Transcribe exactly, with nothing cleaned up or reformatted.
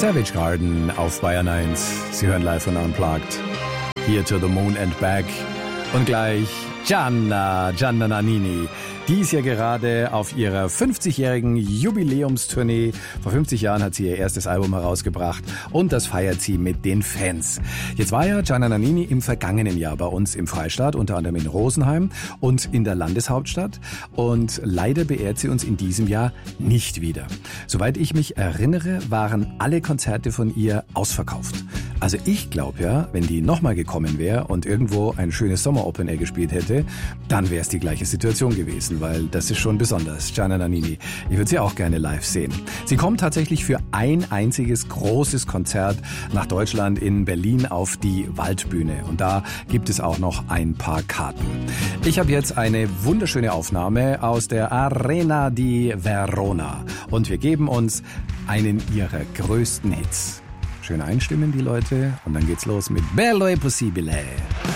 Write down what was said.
Savage Garden auf Bayern eins. Sie hören live und unplugged. Here to the moon and back. Und gleich Gianna, Gianna Nannini. Die ist ja gerade auf ihrer fünfzigjährigen Jubiläumstournee. Vor fünfzig Jahren hat sie ihr erstes Album herausgebracht und das feiert sie mit den Fans. Jetzt war ja Gianna Nannini im vergangenen Jahr bei uns im Freistaat, unter anderem in Rosenheim und in der Landeshauptstadt. Und leider beehrt sie uns in diesem Jahr nicht wieder. Soweit ich mich erinnere, waren alle Konzerte von ihr ausverkauft. Also ich glaube ja, wenn die nochmal gekommen wäre und irgendwo ein schönes Sommer-Open Air gespielt hätte, dann wäre es die gleiche Situation gewesen, weil das ist schon besonders. Gianna Nannini, ich würde sie auch gerne live sehen. Sie kommt tatsächlich für ein einziges großes Konzert nach Deutschland in Berlin auf die Waldbühne. Und da gibt es auch noch ein paar Karten. Ich habe jetzt eine wunderschöne Aufnahme aus der Arena di Verona. Und wir geben uns einen ihrer größten Hits. Schön einstimmen die Leute und dann geht's los mit Bello e Possibile.